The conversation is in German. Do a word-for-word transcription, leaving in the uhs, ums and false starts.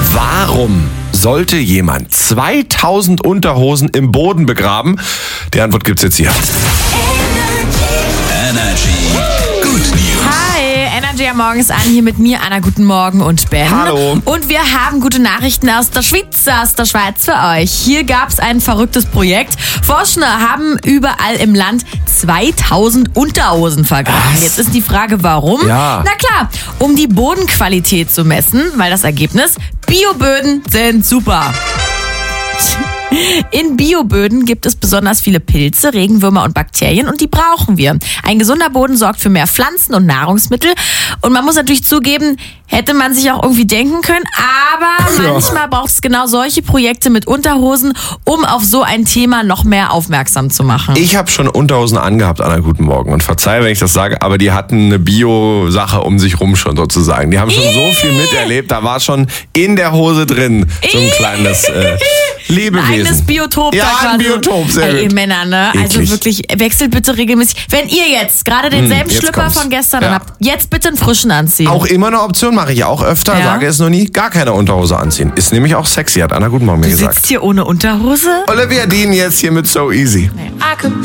Warum sollte jemand zweitausend Unterhosen im Boden begraben? Die Antwort gibt's jetzt hier. Energy. Good News. Hi, Energy am Morgens an, hier mit mir, Anna, guten Morgen und Ben. Hallo. Und wir haben gute Nachrichten aus der Schweiz, aus der Schweiz für euch. Hier gab's ein verrücktes Projekt. Forscher haben überall im Land zweitausend Unterhosen vergraben. Was? Jetzt ist die Frage, warum? Ja. Na klar, um die Bodenqualität zu messen, weil das Ergebnis, Bioböden sind super. In Bioböden gibt es besonders viele Pilze, Regenwürmer und Bakterien und die brauchen wir. Ein gesunder Boden sorgt für mehr Pflanzen und Nahrungsmittel und man muss natürlich zugeben, hätte man sich auch irgendwie denken können, aber Ja. manchmal braucht es genau solche Projekte mit Unterhosen, um auf so ein Thema noch mehr aufmerksam zu machen. Ich habe schon Unterhosen angehabt, Anna, guten Morgen. Und verzeih, wenn ich das sage, aber die hatten eine Bio-Sache um sich rum schon sozusagen. Die haben schon so viel miterlebt, da war schon in der Hose drin so ein kleines äh, Lebewesen. Eines Biotop Ja, da ein quasi. Biotop, sehr Ey, ihr gut. Männer, ne? Also Eklig. wirklich, wechselt bitte regelmäßig. Wenn ihr jetzt gerade denselben Hm, jetzt Schlüpper kommt's. von gestern Ja. habt, jetzt bitte einen frischen anziehen. Auch immer eine Option, mache ich auch öfter, Ja. sage es noch nie, gar keine Unterhose anziehen. Ist nämlich auch sexy, hat Anna guten Morgen mir du gesagt. sitzt hier ohne Unterhose? Olivia Dean jetzt hier mit So Easy. I could